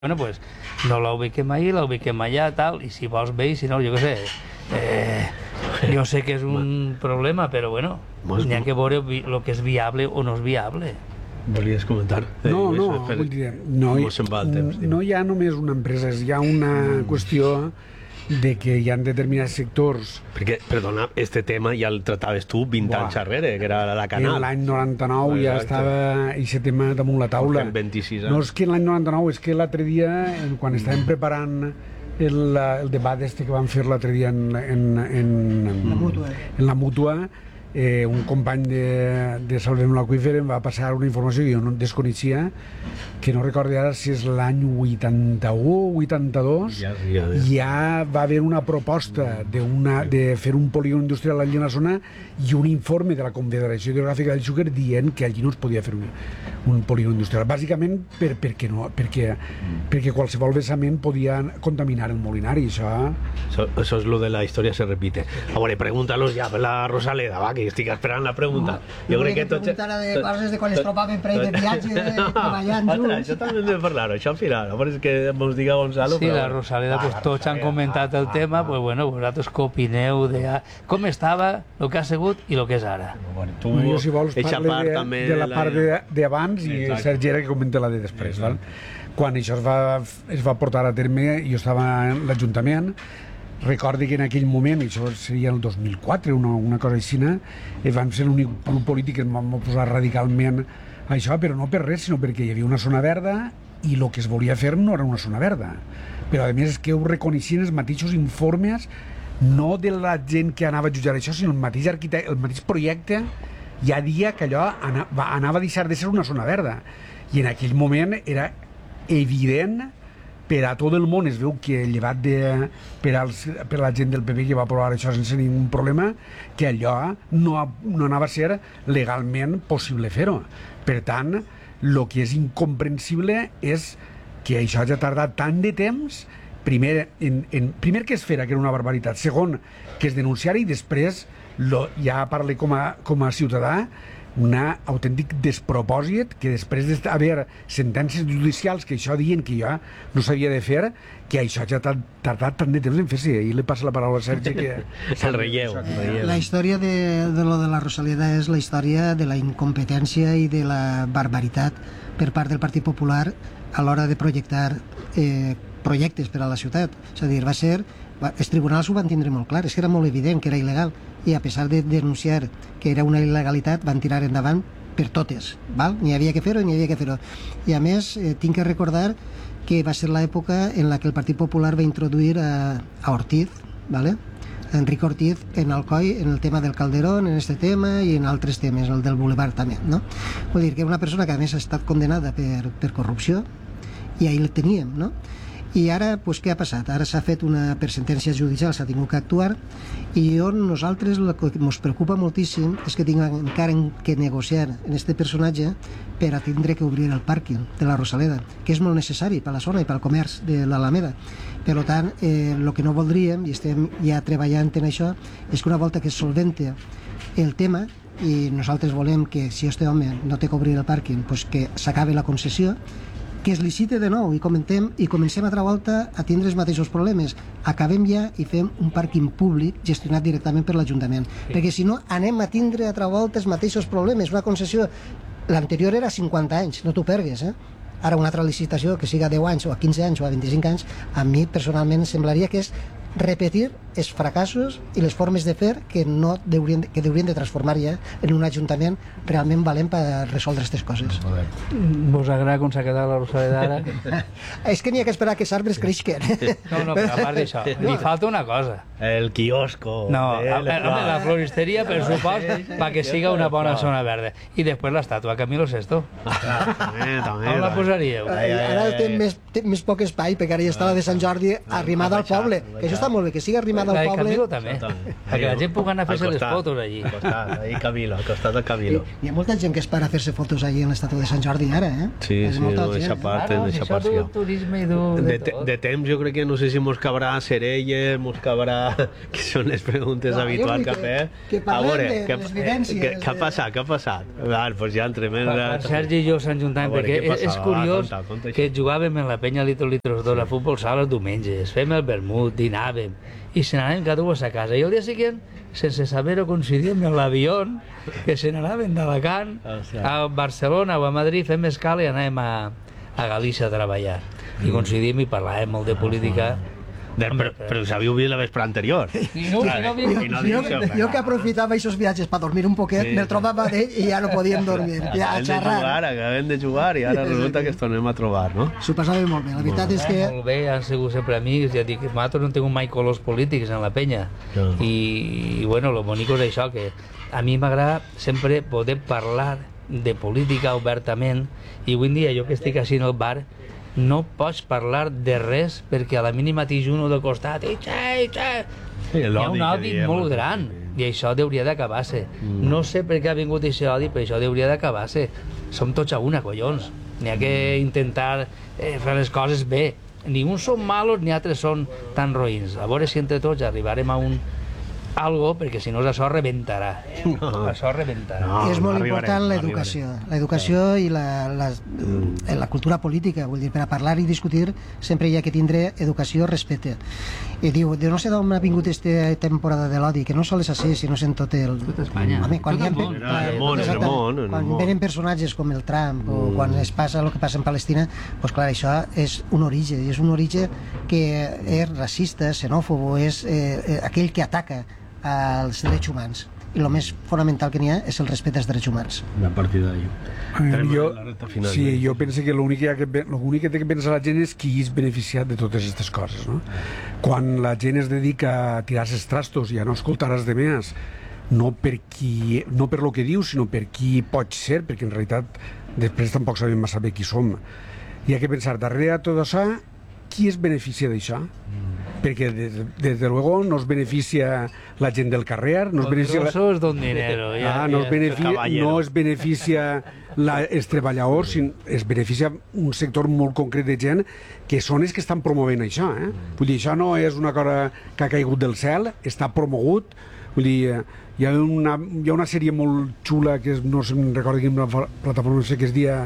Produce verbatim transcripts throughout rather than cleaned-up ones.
bueno, pues no la ubiquem ahí, la ubiquem allà, tal, i si vols bé, i si no, jo què sé. Eh, jo sé que és un problema, però bueno, n'hi ha que veure el que és viable o no és viable. Volies comentar? No, no, vull dir, no, no hi ha només una empresa, hi ha una qüestió de que hi ha determinats sectors... Perquè, perdona, este tema ja el trataves tu vint anys darrere, que era la Canal. L'any noranta-nou ja estava aquest tema damunt la taula. vint-i-sis anys. No és que l'any noranta-nou, és que l'altre dia, quan estàvem preparant el, el debat este que vam fer l'altre dia en, en, en, la mútua, en la mútua eh, un company de, de Salvem l'Aqüífer em va passar una informació que jo no desconeixia, que no recordo ara si és l'any vuitanta-u o vuitanta-dos, ja, ja, ja. ja va haver una proposta de, una, de fer un polígon industrial allí a la zona i un informe de la Confederació Hidrogràfica del Xúquer dient que allí no es podia fer un, un polígon industrial, bàsicament per, perquè, no, perquè, mm. perquè qualsevol vessament podia contaminar el Molinari. Això... Eso, eso es lo de la historia se repite. A veure, pregúntalos ja per la Rosaleda, va, que estic esperant la pregunta. No, jo crec que tots... Preguntar de coses de quan es trobaven per ahí de viatge, de treballant junts. Això també hem de parlar, això al final, no? És que ens diga Gonzalo... Sí, la Rosaleda, pues tots han comentat el tema, pues bueno, vosaltres què opineu de com estava, el que ha sigut i el que és ara. Bueno, tu, jo, si vols, parle de, de la part d'abans i el Sergi era que comenta la de després. Val? Quan això es va, es va portar a terme, jo estava en l'Ajuntament, recordi que en aquell moment, això seria el dos mil quatre, una, una cosa així, eh, vam ser l'únic grup polític que ens vam posar radicalment a això, però no per res, sinó perquè hi havia una zona verda i el que es volia fer no era una zona verda. Però a més és que ho reconeixien els mateixos informes, no de la gent que anava a jutjar això, sinó el mateix, arquitecte, el mateix projecte ja dia que allò anava, anava a deixar de ser una zona verda. I en aquell moment era evident per a tot el món, es veu que llevat de, per, als, per la gent del P P que va aprovar això sense ningú problema, que allò no, no anava a ser legalment possible fer-ho. Per tant, el que és incomprensible és que això hagi tardat tant de temps, primer, en, en, primer que es fera, que era una barbaritat, segon, que es denunciara, i després, lo, ja parle com a, com a ciutadà, un autèntic despropòsit, que després d'haver sentències judicials que això diuen que ja no s'havia de fer, que això ja ha tardat tant de temps en fer-se. I li passa la paraula a Sergi que... el relleu. La història de, de lo de la Rosaleda és la història de la incompetència i de la barbaritat per part del Partit Popular a l'hora de projectar eh, projectes per a la ciutat. És a dir, va ser... Els tribunals ho van tindre molt clar, és que era molt evident que era il·legal, i a pesar de denunciar que era una il·legalitat van tirar endavant per totes, val? N'hi havia que fer-ho i n'hi havia que fer-ho. I a més, eh, tinc que recordar que va ser l'època en la que el Partit Popular va introduir a, a Ortiz, ¿vale? a Enrique Ortiz en Alcoi, en el tema del Calderón, en este tema i en altres temes, el del Boulevard també, no? Vull dir que una persona que a més ha estat condenada per, per corrupció, i ahí el teníem, no? I ara, doncs, què ha passat? Ara s'ha fet una, per sentència judicial, s'ha tingut que actuar, i on nosaltres el que ens preocupa moltíssim és que tinguem encara que negociar en este personatge per a tindre que obrir el pàrquing de la Rosaleda, que és molt necessari per la zona i pel comerç de l'Alameda. Per tant, eh, el que no voldríem, i estem ja treballant en això, és que una volta que es solvente el tema, i nosaltres volem que si este home no té que obrir el pàrquing, doncs que s'acabi la concessió, que es licite de nou i comentem i comencem altra volta a tindre els mateixos problemes. Acabem ja i fem un pàrquing públic gestionat directament per l'Ajuntament. Sí. Perquè si no anem a tindre altra volta els mateixos problemes. Una concessió, l'anterior era cinquanta anys, no t'ho pergues, eh? Ara una altra licitació que siga deu anys o a quinze anys o a vint-i-cinc anys, a mi personalment semblaria que és repetir els fracassos i les formes de fer que no deurien, que deurien de transformar ja en un ajuntament realment valent per resoldre aquestes coses. Vos agrada com s'ha quedat la Rosaleda ara? És que n'hi ha que esperar que els arbres creixen. No, no, però a part d'això, li falta una cosa. El quiosco. No, a, a, la floristeria, per supost, perquè siga una bona zona verda. I després l'estàtua Camilo Sesto. On la posaríeu? Ara té més, té més poc espai, perquè ara ja està la de Sant Jordi arrimada al poble. Que això està molt bé, que sigui arrimada tornada La al de poble... Camilo també. Perquè la gent pugui anar a fer-se les fotos allí. Al costat, ahí Camilo, al costat de Camilo. Hi ha molta gent que es para a fer-se fotos allí en l'estàtua de Sant Jordi ara, eh? Sí, És sí, molta no, gent, eixa eh? part, Claro, si eixa això part, du sí. turisme i du De, de te- tot. de temps jo crec que no sé si mos cabrà Serelle, mos cabrà... que són les preguntes No, jo habituals vull que que- fem. que parlem A veure, de què- les vivències, Què, què ha de- passat? Què ha passat? Ah, doncs ja entrem en... Per, per Sergi i jo s'enjuntàvem, A veure, perquè què és, és passava? curiós Va, conta, conta això. que jugàvem en la penya Little Litros d'Or a futbol sala els diumenges, fem el vermut, dinàvem, i se n'anàvem cada un a sa casa. I el dia següent, sense saber-ho, coincidíem en l'avió, que se n'anaven d'Alacant a Barcelona o a Madrid, fem escala i anàvem a, a Galícia a treballar. I coincidim i parlàvem molt de política. De, però, però us havíeu vist la vespre anterior. I no, i no, I no Jo, dius jo que aprofitava aquests viatges per dormir un poquet, Sí. me'l trobava d'ell i ja no podíem dormir, ja a Acabem de jugar, xerrar. acabem de jugar i ara resulta que ens tornem a trobar, no? S'ho passava molt bé. La veritat és que Molt bé, han sigut sempre amics, ja dic, nosaltres no tenim mai colors polítics en la penya. No. I, i bueno, lo bonic és això, que a mi m'agrada sempre poder parlar de política obertament, i avui en dia jo que estic així en el bar no pots parlar de res perquè a la mínima tens uno de costat i xe, xe. Sí, Hi ha l'odi un que odi diem, molt sí. gran i això hauria d'acabar-se. No sé per què ha vingut aquest odi, però això hauria d'acabar-se. Som tots a una, collons. N'hi ha que intentar eh, fer les coses bé. Ni uns són malos ni altres són tan roïns. A veure si entre tots arribarem a un algo, perquè si no això rebentarà. No. Això rebentarà. No. és molt arribarem, important l'educació. L'educació i la, la, Mm. la cultura política. Vull dir, per a parlar i discutir sempre hi ha que tindre educació, respecte. I diu, de no sé d'on ha vingut aquesta temporada de l'odi, que no sols és així, sinó és en tot el... Tot Espanya. Home, quan, Tot hi ha, el món. clar, En el món, en el exacte, món, en el quan món. venen personatges com el Trump o quan es passa el que passa en Palestina, doncs clar, això és un origen, i és un origen que és racista, xenòfobo, és eh, eh, aquell que ataca als drets humans. I el més fonamental que n'hi ha és el respecte als drets humans. A partir d'ahí. Eh, jo, la recta final, sí, ja. jo penso que l'únic que, pe- l'únic que té que pensar la gent és qui és beneficiat de totes aquestes coses, no? Quan la gent es dedica a tirar els trastos i a no escoltar els demés, no per, qui, no per lo que diu, sinó per qui pot ser, perquè en realitat després tampoc sabem massa bé qui som. Hi ha que pensar, darrere de tot això, qui es beneficia d'això? Perquè des, des de luego no es beneficia la gent del carrer, no es beneficia la, Poderosos don dinero. Ja, ah, no, ja. es beneficia, caballero. no es beneficia la, els treballadors, sinó es beneficia un sector molt concret de gent que són els que estan promovent això. Eh? Vull dir, això no és una cosa que ha caigut del cel, està promogut. Vull dir, eh, hi ha una, hi ha una sèrie molt xula que és, no se'n recorda quina fa- plataforma, no sé, que es dia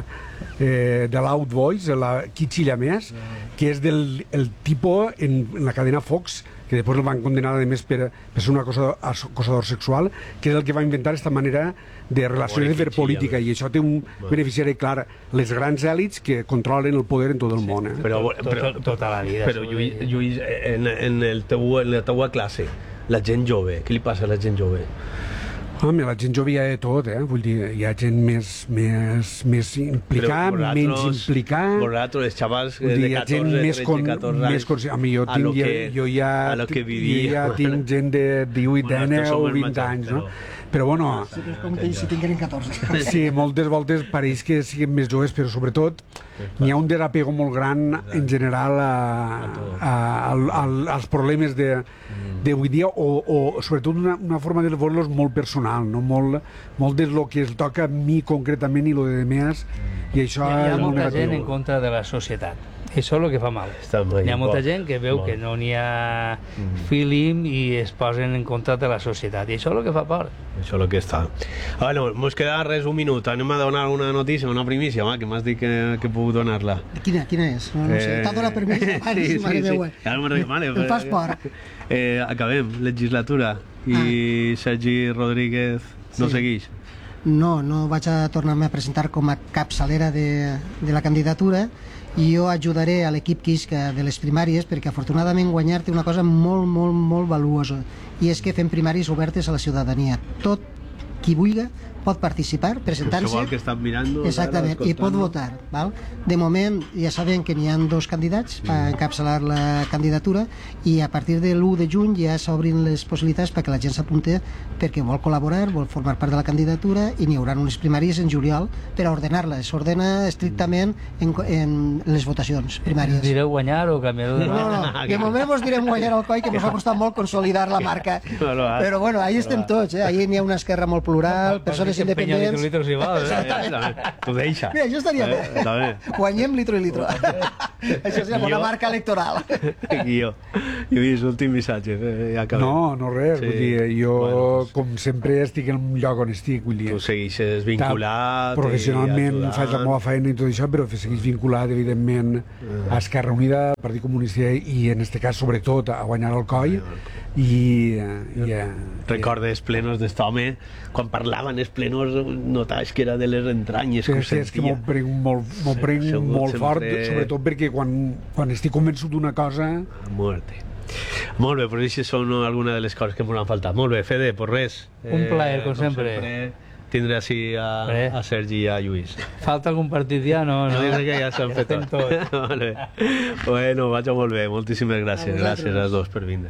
eh, de l'Out Boys, la Qui xilla més, que és del el tipus en, en la cadena Fox, que després el van condenar a més per, per ser un acosador, acosador sexual, que és el que va inventar aquesta manera de relació Veure de fer qui xilla política, i això té un beneficiari clar, les grans èlits que controlen el poder en tot el món. Eh? Però, Tot- però, tot- tota la vida. però Lluís, Lluís en, en, el teu, en la teua classe, la gent jove, què li passa a la gent jove? Home, la gent jove hi ha de tot, eh? Vull dir, hi ha gent més, més, més implicada, Però menys vosaltres- implicada. Vosaltres, els xavals Vull dir, de hi ha gent catorze, més, tretze, con, catorze més anys, conscient. Home, jo, a tinc, lo ja, que- jo ja, a lo que jo vivia. ja tinc gent de divuit Bueno, anys estos som o els vint majors, anys, no? però- Però, bueno, És com que si tingueren catorze. sí, moltes voltes pareix que siguin més joves, però sobretot n'hi ha un desapego molt gran en general a, a, a, a, als problemes de d'avui dia, o, o sobretot una, una forma de veure-los molt personal, no? molt, molt de lo que es toca a mi concretament i lo de més, i això Hi ha és molt molta gent en negatiu. contra de la societat. Això és el que fa mal. Està molt Hi ha molta bo. gent que veu Bo. que no n'hi ha feeling i es posen en contra de la societat. I això és el que fa por. Això és el que està. Ah, bueno, mos queda res un minut. Anem a donar una notícia, una primícia, home, que m'has dit que, que puc donar-la. Quina, quina és? No, no sé. T'ha donat permís abans, sí, sí, mare sí. meua. Ara me'n recomane. El passaport. Eh, acabem, legislatura. I ah. Sergi Rodríguez no Sí. segueix. No, no vaig a tornar-me a presentar com a capçalera de, de la candidatura, i jo ajudaré a l'equip Quisca de les primàries, perquè afortunadament guanyar té una cosa molt, molt, molt valuosa, i és que fem primàries obertes a la ciutadania. Tot qui vulgui pot participar presentant-se. Qualsevol que està mirant... Exactament, i pot votar. Val? De moment ja sabem que n'hi ha dos candidats per encapçalar la candidatura i a partir de l'u de juny ja s'obrin les possibilitats perquè la gent s'apunti perquè vol col·laborar, vol formar part de la candidatura i n'hi haurà unes primàries en juliol per a ordenar-la. S'ordena estrictament en, en les votacions primàries. Direu guanyar o canviar de... No, no, de moment vos direm guanyar al C O I, que ens ha costat molt consolidar la marca. Però bueno, ahí estem tots, eh? Ahí n'hi ha una esquerra molt plural, persones independents... Litro, litro, si va, eh? Tu deixa. Mira, això estaria bé. Guanyem litro i litro. Això seria una marca electoral. Guió. Lluís, últim missatge. Ja no, no res. Sí. Vull dir, jo, bueno, com sempre, estic en un lloc on estic. Vull dir, tu segueixes vinculat... Professionalment faig la meva feina i tot això, però segueix vinculat, evidentment, a Esquerra Unida, al Partit Comunista i, en aquest cas, sobretot, a guanyar el C O I. I, i, i recordes plenos d'est home, quan parlaven els plenos notaves que era de les entranyes, sí, sí, és que m'ho prenc molt, m'ho prenc sí, molt sempre... fort, sobretot perquè quan, quan estic convençut d'una cosa... Muerte. Molt bé, però això són alguna de les coses que m'ho han faltat. Molt bé, Fede, pues res. Un plaer, com, com sempre. sempre tindre així a, a Sergi i a Lluís. Falta algun partit ja? No, no. No, no que ja s'han fet tot. tot. Vale. Bueno, vaig molt bé. Moltíssimes gràcies. Gràcies a dos per vindre.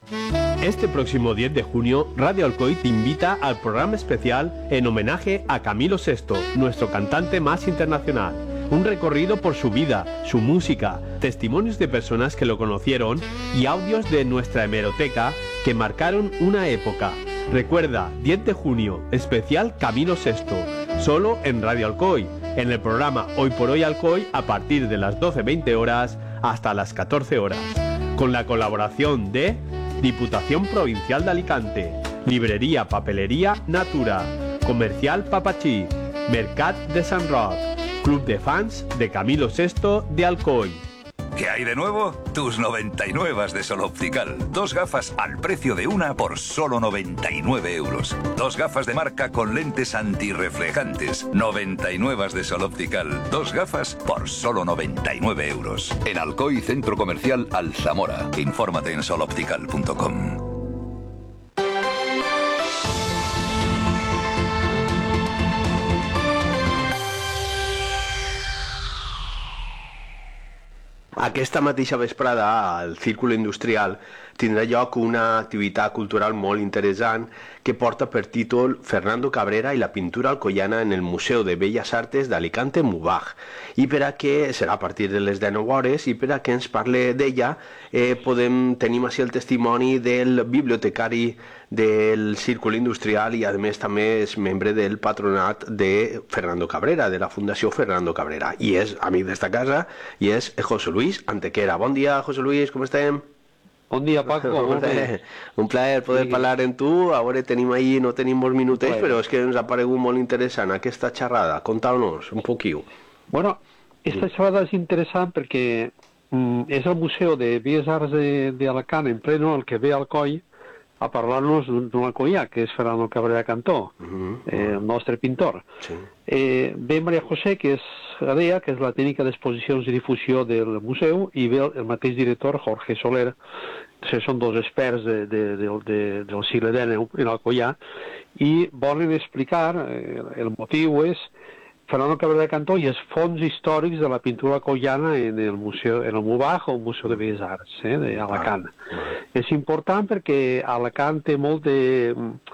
Este próximo diez de junio, Radio Alcoy te invita al programa especial en homenaje a Camilo sexto, nuestro cantante más internacional. Un recorrido por su vida, su música, testimonios de personas que lo conocieron y audios de nuestra hemeroteca que marcaron una época. Recuerda, diez de junio, especial Camilo sexto, solo en Radio Alcoy, en el programa Hoy por Hoy Alcoy a partir de las doce veinte horas hasta las catorce horas, con la colaboración de Diputación Provincial de Alicante, Librería Papelería Natura, Comercial Papachí, Mercat de San Roc, Club de Fans de Camilo sexto de Alcoy. ¿Qué hay de nuevo? Tus noventa y nueve de Sol Optical. Dos gafas al precio de una por solo noventa y nueve euros. Dos gafas de marca con lentes antirreflejantes. noventa y nueve de Sol Optical. Dos gafas por solo noventa y nueve euros. En Alcoy, Centro Comercial Alzamora. Infórmate en sol optical punto com. Aquesta mateixa vesprada al Círculo Industrial tindrà lloc una activitat cultural molt interessant que porta per títol Fernando Cabrera i la pintura alcoiana en el Museu de Belles Artes d'Alicante Mubaj. I per a què serà a partir de les dinou hores i per a què ens parle d'ella eh, podem tenim així el testimoni del bibliotecari del Círculo Industrial i a més també és membre del patronat de Fernando Cabrera, de la Fundació Fernando Cabrera, i és amic d'esta casa i és José Luis Antequera. Bon dia, José Luis, com estem? Bon dia, Paco. Un plaer, un plaer poder sí. parlar amb tu. A veure, tenim ahí, no tenim molts minutets, però és que ens ha paregut molt interessant aquesta xerrada. Contau-nos un poquiu. Bueno, esta xerrada és interessant perquè mm, és el Museu de Belles Arts d'Alacant en pleno el que ve al Alcoy a parlar-nos d'un alcoià, que és Fernando Cabrera Cantó, uh-huh. eh, el nostre pintor. Sí. Eh, ve Maria José, que és Gadea, que és la tècnica d'exposicions i difusió del museu, i ve el mateix director, Jorge Soler, que són dos experts de, de, de, de, del segle deu en alcoià, i volen explicar, eh, el motiu és Fernando Cabrera Cantó i els fons històrics de la pintura alcoiana en el museu, en el Mubaj o el Museu de Belles Arts eh, d'Alacant. Ah, ah. És important perquè Alacant té molt de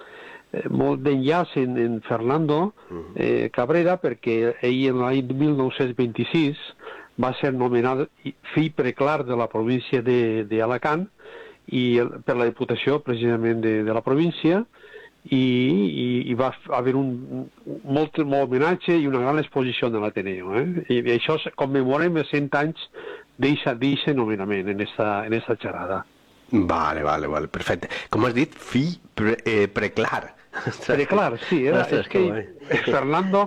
molt d'enllaç en, en Fernando eh, Cabrera perquè ell en l'any mil nou-cents vint-i-sis va ser nomenat fill preclar de la província d'Alacant i el, per la Diputació precisament de, de la província i, i, i va haver un molt, molt homenatge i una gran exposició de l'Ateneu. Eh? I, I això commemorem els cent anys d'aquest nomenament en esta, en esta xerrada. Vale, vale, vale, perfecte. Com has dit, fill pre, eh, preclar. Preclar, sí. Era, és que Fernando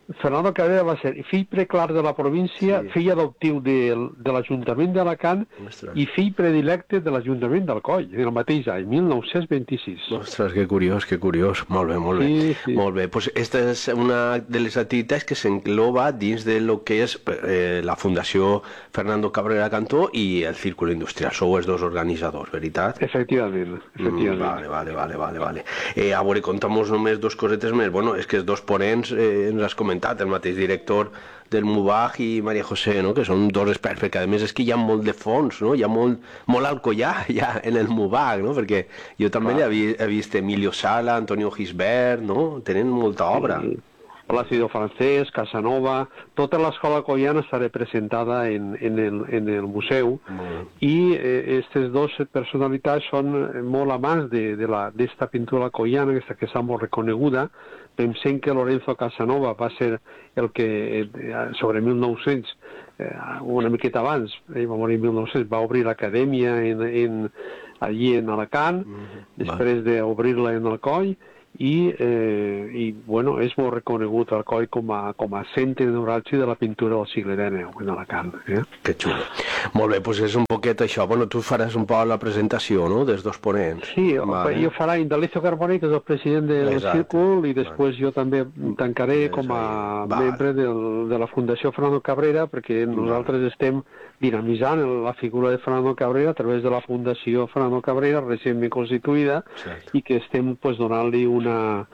Fernando Cabrera va ser fill preclar de la província, sí. fill adoptiu de, de l'Ajuntament d'Alacant i fill predilecte de l'Ajuntament d'Alcoi, en el mateix any, mil nou-cents vint-i-sis. Ostres, que curiós, que curiós. Molt bé, molt bé. Sí, sí. Molt bé. Pues esta és una de les activitats que s'engloba dins de lo que és eh, la Fundació Fernando Cabrera Cantó i el Círculo Industrial. Sou els dos organitzadors, veritat? Efectivament, efectivament. Mm, vale, vale, vale, vale, vale. Eh, a veure, conta'm només dos cosetes més. Bueno, és que els dos ponents eh, ens has comentat, el mateix director del MUBAG i María José, no? Que són dos experts, perquè a més és que hi ha molt de fons, no? Hi ha molt, molt alcoià ja en el MUBAG, no? Perquè jo també ah. he, he vist Emilio Sala, Antonio Gisbert, no? Tenen molta obra. Sí. Plácido Francés, Casanova, tota l'escola alcoiana està representada en, en, el, en el museu mm. i aquestes eh, dues personalitats són molt amants d'esta pintura alcoiana, aquesta que està molt reconeguda. Pensem que Lorenzo Casanova va ser el que, eh, sobre mil nou-cents, eh, una miqueta abans, ell va morir en mil nou-cents, va obrir l'acadèmia en, en, allí en Alacant, mm. després d'obrir-la en Alcoi, i, eh, i bueno, és molt reconegut Alcoi com a, com a centre neuràlgic de la pintura del segle dinou en Alacant. Eh? Que xulo. Molt bé, doncs és un poquet això. Bueno, tu faràs un poc la presentació, no?, dels dos ponents. Sí, vale. Jo farà Indalecio Carboni, que és el president del Exacte. Círcul, i després vale. Jo també tancaré Exacte. Com a vale. Membre del, de la Fundació Fernando Cabrera, perquè vale. Nosaltres estem dinamitzant la figura de Fernando Cabrera a través de la Fundació Fernando Cabrera, recentment constituïda, Exacte. I que estem pues, donant-li una una,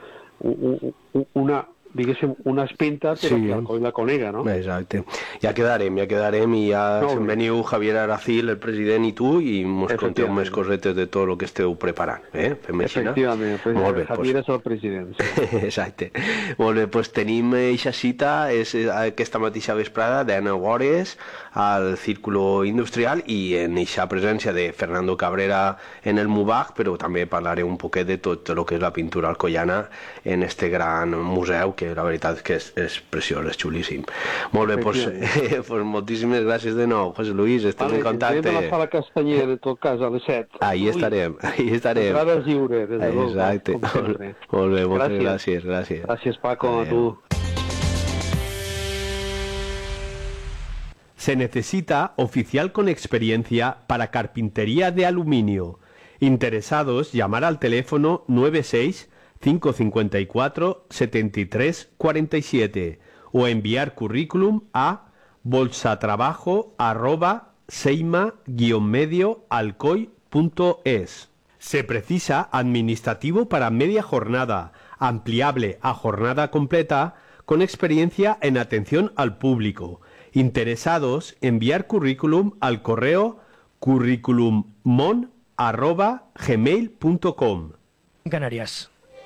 una, diguéssim, una espenta però sí. Que Alcoi la conega, no? Exacte. Ja quedarem, ja quedarem i ja no, se'n veniu Javier Aracil, el president, i tu, i mos conteu més cosetes de tot el que esteu preparant. Eh? Fem així, no? Efectivament, pues, molt bé, Javier pues... és el president. Sí. Exacte. Molt bé, doncs tenim eixa cita, és aquesta mateixa vesprada, de nou hores, al Círculo Industrial, i en eixa presència de Fernando Cabrera en el MUBAG, però també parlaré un poquet de tot el que és la pintura alcoiana en este gran museu, que la veritat és que és, és preciós, és xulíssim. Molt bé, doncs eh, pues moltíssimes gràcies de nou, José Luis, estem vale, en contacte. Anem a la sala Castanyer, en tot cas, a les set. Ahí estarem, ahí estarem. Entrada lliure, des de luego. Exacte. Molt bé, moltes gràcies. Gràcies, gràcies Paco, a tu. Se necesita oficial con experiencia para carpintería de aluminio. Interesados, llamar al teléfono nueve seis cinco cinco cuatro siete tres cuatro siete o enviar currículum a bolsatrabajo arroba seima guion medio alcoy punto es. Se precisa administrativo para media jornada, ampliable a jornada completa, con experiencia en atención al público. Interesados, enviar currículum al correo curriculummon arroba gmail punto com. Canarias.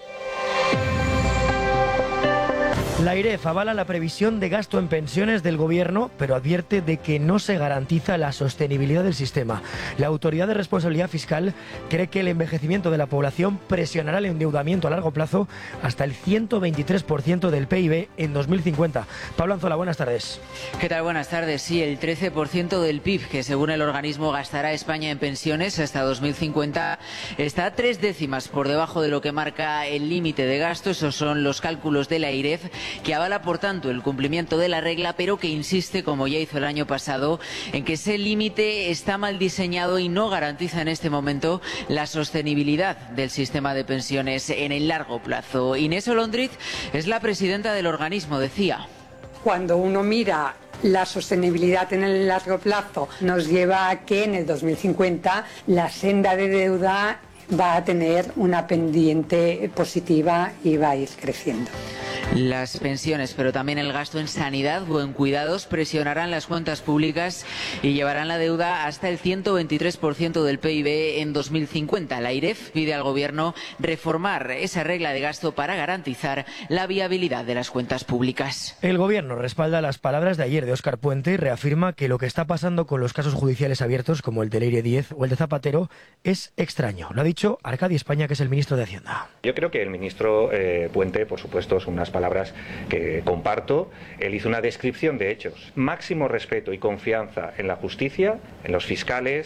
La AIREF avala la previsión de gasto en pensiones del Gobierno, pero advierte de que no se garantiza la sostenibilidad del sistema. La Autoridad de Responsabilidad Fiscal cree que el envejecimiento de la población presionará el endeudamiento a largo plazo hasta el ciento veintitrés por ciento del P I B en dos mil cincuenta. Pablo Anzola, buenas tardes. ¿Qué tal? Buenas tardes. Sí, el trece por ciento del P I B que según el organismo gastará España en pensiones hasta dos mil cincuenta está tres décimas por debajo de lo que marca el límite de gasto. Esos son los cálculos de la AIREF, que avala por tanto el cumplimiento de la regla, pero que insiste, como ya hizo el año pasado, en que ese límite está mal diseñado y no garantiza en este momento la sostenibilidad del sistema de pensiones en el largo plazo. Inés Olondriz es la presidenta del organismo, decía. Cuando uno mira la sostenibilidad en el largo plazo, nos lleva a que en el dos mil cincuenta la senda de deuda va a tener una pendiente positiva y va a ir creciendo. Las pensiones, pero también el gasto en sanidad o en cuidados presionarán las cuentas públicas y llevarán la deuda hasta el ciento veintitrés por ciento del P I B en dos mil cincuenta. La AIREF pide al Gobierno reformar esa regla de gasto para garantizar la viabilidad de las cuentas públicas. El Gobierno respalda las palabras de ayer de Óscar Puente y reafirma que lo que está pasando con los casos judiciales abiertos, como el de Leire diez o el de Zapatero, es extraño. Lo ha dicho Arcadi España, que es el ministro de Hacienda. Yo creo que el ministro eh, Puente, por supuesto, son unas palabras que comparto. Él hizo una descripción de hechos. Máximo respeto y confianza en la justicia, en los fiscales,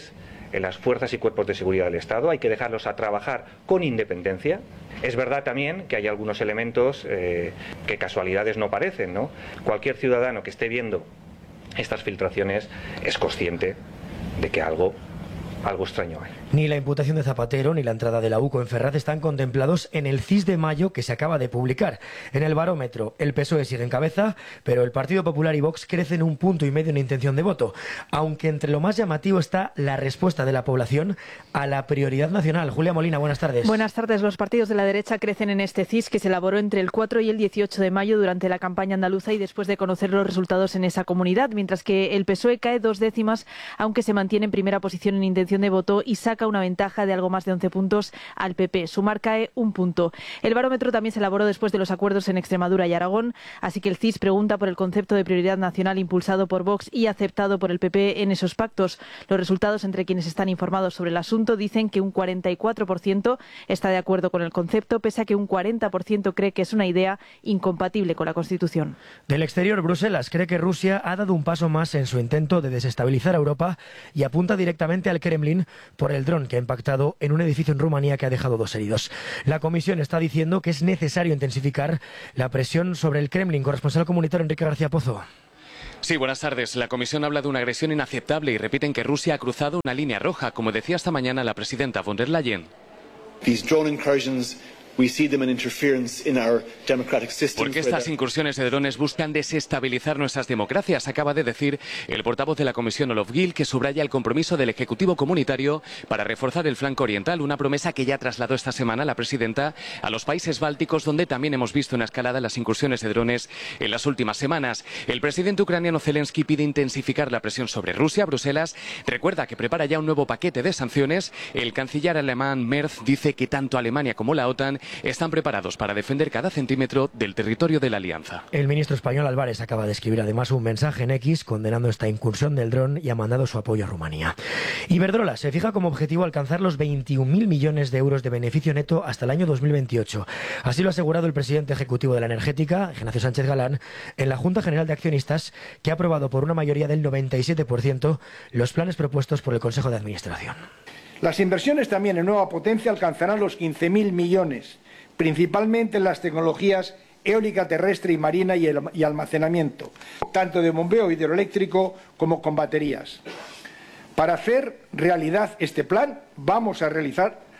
en las fuerzas y cuerpos de seguridad del Estado, hay que dejarlos a trabajar con independencia. Es verdad también que hay algunos elementos eh, que casualidades no parecen, ¿no? Cualquier ciudadano que esté viendo estas filtraciones es consciente de que algo, algo extraño hay. Ni la imputación de Zapatero ni la entrada de la U C O en Ferraz están contemplados en el C I S de mayo que se acaba de publicar. En el barómetro, el P S O E sigue en cabeza, pero el Partido Popular y Vox crecen un punto y medio en intención de voto, aunque entre lo más llamativo está la respuesta de la población a la prioridad nacional. Julia Molina, buenas tardes. Buenas tardes. Los partidos de la derecha crecen en este C I S que se elaboró entre el cuatro y el dieciocho de mayo durante la campaña andaluza y después de conocer los resultados en esa comunidad, mientras que el P S O E cae dos décimas, aunque se mantiene en primera posición en intención de voto y saca una ventaja de algo más de once puntos al P P. Sumar cae un punto. El barómetro también se elaboró después de los acuerdos en Extremadura y Aragón, así que el C I S pregunta por el concepto de prioridad nacional impulsado por Vox y aceptado por el P P en esos pactos. Los resultados entre quienes están informados sobre el asunto dicen que un cuarenta y cuatro por ciento está de acuerdo con el concepto, pese a que un cuarenta por ciento cree que es una idea incompatible con la Constitución. Del exterior, Bruselas cree que Rusia ha dado un paso más en su intento de desestabilizar a Europa y apunta directamente al Kremlin por el dron que ha impactado en un edificio en Rumanía que ha dejado dos heridos. La Comisión está diciendo que es necesario intensificar la presión sobre el Kremlin. Corresponsal comunitario Enrique García Pozo. Sí, buenas tardes. La Comisión habla de una agresión inaceptable y repiten que Rusia ha cruzado una línea roja, como decía esta mañana la presidenta von der Leyen. These drone incursions, we see them an interference in our democratic systems. Porque estas incursiones de drones buscan desestabilizar nuestras democracias, acaba de decir el portavoz de la Comisión Olof Gil, que subraya el compromiso del Ejecutivo Comunitario para reforzar el flanco oriental, una promesa que ya trasladó esta semana la presidenta a los países bálticos, donde también hemos visto una escalada en las incursiones de drones en las últimas semanas. El presidente ucraniano Zelensky pide intensificar la presión sobre Rusia. Bruselas recuerda que prepara ya un nuevo paquete de sanciones. El canciller alemán Merz dice que tanto Alemania como la OTAN están preparados para defender cada centímetro del territorio de la alianza. El ministro español Álvarez acaba de escribir además un mensaje en X condenando esta incursión del dron y ha mandado su apoyo a Rumanía. Iberdrola se fija como objetivo alcanzar los veintiún mil millones de euros de beneficio neto hasta el año dos mil veintiocho. Así lo ha asegurado el presidente ejecutivo de la energética, Ignacio Sánchez Galán, en la Junta General de Accionistas, que ha aprobado por una mayoría del noventa y siete por ciento los planes propuestos por el Consejo de Administración. Las inversiones también en nueva potencia alcanzarán los quince mil millones, principalmente en las tecnologías eólica terrestre y marina y, el, y almacenamiento, tanto de bombeo hidroeléctrico como con baterías. Para hacer realidad este plan, vamos a realizar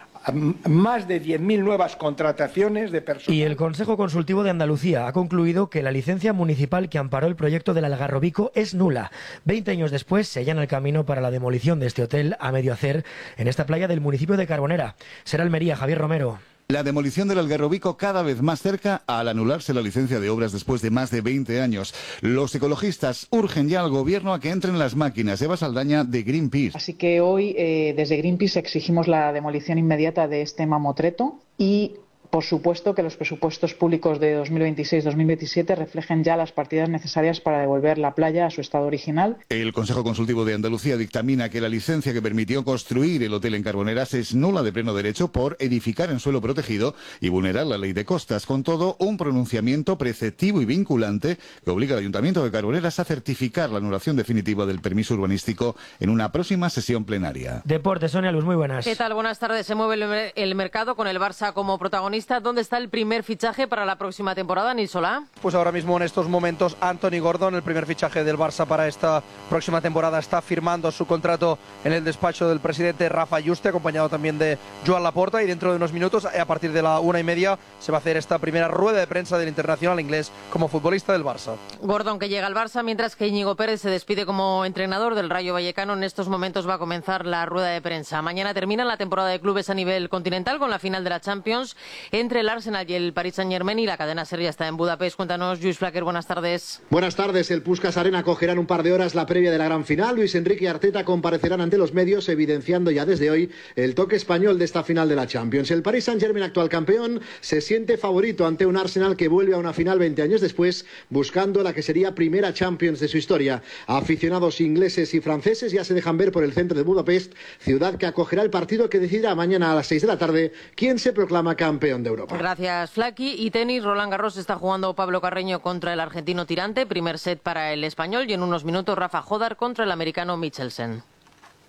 más de diez mil nuevas contrataciones de personas. Y el Consejo Consultivo de Andalucía ha concluido que la licencia municipal que amparó el proyecto del Algarrobico es nula. Veinte años después se allana el camino para la demolición de este hotel a medio hacer en esta playa del municipio de Carbonera. Será Almería, Javier Romero. La demolición del Algarrobico cada vez más cerca al anularse la licencia de obras después de más de veinte años. Los ecologistas urgen ya al gobierno a que entren las máquinas. Eva Saldaña, de Greenpeace. Así que hoy eh, desde Greenpeace exigimos la demolición inmediata de este mamotreto y, por supuesto, que los presupuestos públicos de dos mil veintiséis dos mil veintisiete reflejen ya las partidas necesarias para devolver la playa a su estado original. El Consejo Consultivo de Andalucía dictamina que la licencia que permitió construir el hotel en Carboneras es nula de pleno derecho por edificar en suelo protegido y vulnerar la ley de costas. Con todo, un pronunciamiento preceptivo y vinculante que obliga al Ayuntamiento de Carboneras a certificar la anulación definitiva del permiso urbanístico en una próxima sesión plenaria. Deportes, Sonia Luz, muy buenas. ¿Qué tal? Buenas tardes. Se mueve el, el mercado con el Barça como protagonista. ¿Dónde está el primer fichaje para la próxima temporada, Nil Solá? Pues ahora mismo en estos momentos Anthony Gordon, el primer fichaje del Barça para esta próxima temporada, está firmando su contrato en el despacho del presidente Rafa Yuste, acompañado también de Joan Laporta, y dentro de unos minutos, a partir de la una y media, se va a hacer esta primera rueda de prensa del internacional inglés como futbolista del Barça. Gordon, que llega al Barça, mientras que Íñigo Pérez se despide como entrenador del Rayo Vallecano. En estos momentos va a comenzar la rueda de prensa. Mañana termina la temporada de clubes a nivel continental con la final de la Champions entre el Arsenal y el Paris Saint-Germain, y la cadena SER ya está en Budapest. Cuéntanos, Lluís Flaquer, buenas tardes. Buenas tardes. El Puskás Arena acogerá en un par de horas la previa de la gran final. Luis Enrique y Arteta comparecerán ante los medios, evidenciando ya desde hoy el toque español de esta final de la Champions. El Paris Saint-Germain, actual campeón, se siente favorito ante un Arsenal que vuelve a una final veinte años después, buscando la que sería primera Champions de su historia. Aficionados ingleses y franceses ya se dejan ver por el centro de Budapest, ciudad que acogerá el partido que decidirá mañana a las seis de la tarde quién se proclama campeón de Europa. Gracias, Flaqui. Y tenis, Roland Garros está jugando Pablo Carreño contra el argentino Tirante, primer set para el español, y en unos minutos Rafa Jodar contra el americano Michelsen.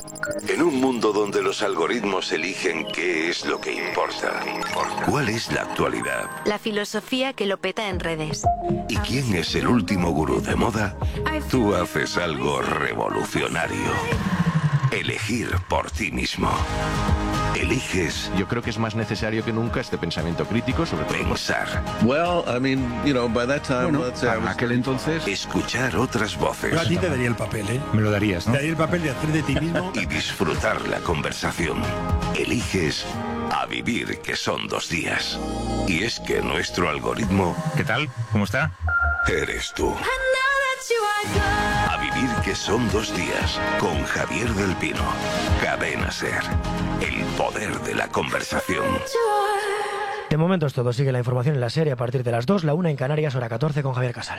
En un mundo donde los algoritmos eligen qué es lo que importa, ¿cuál es la actualidad? La filosofía que lo peta en redes. ¿Y quién es el último gurú de moda? Tú haces algo revolucionario. Elegir por ti mismo. Eliges. Yo creo que es más necesario que nunca este pensamiento crítico sobre todo. Pensar. Well, I mean, you know, by that time, Bueno, let's say I para was- aquel entonces. Escuchar otras voces. Yo a ti te daría el papel, ¿eh? Me lo darías, Te daría el papel de hacer de ti mismo. Y disfrutar la conversación. Eliges a vivir, que son dos días. Y es que nuestro algoritmo. ¿Qué tal? ¿Cómo está? Eres tú. A vivir, que son dos días. Con Javier del Pino. Cadena Ser. El poder de la conversación. De momento es todo. Sigue la información en la serie a partir de las dos, la una en Canarias, hora catorce, con Javier Casal.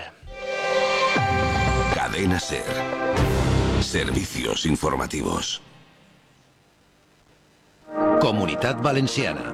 Cadena Ser. Servicios informativos. Comunitat Valenciana.